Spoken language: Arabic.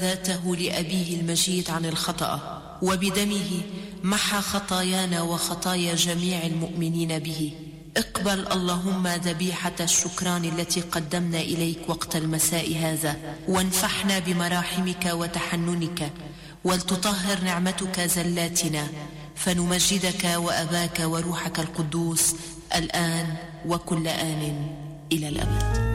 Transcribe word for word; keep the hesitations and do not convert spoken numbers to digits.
ذاته لأبيه المجيد عن الخطأ، وبدمه محى خطايانا وخطايا جميع المؤمنين به. اقبل اللهم ذبيحة الشكران التي قدمنا إليك وقت المساء هذا، وانفحنا بمراحمك وتحننك، ولتطهر نعمتك زلاتنا، فنمجدك وأباك وروحك القدوس الآن وكل آن إلى الأبد.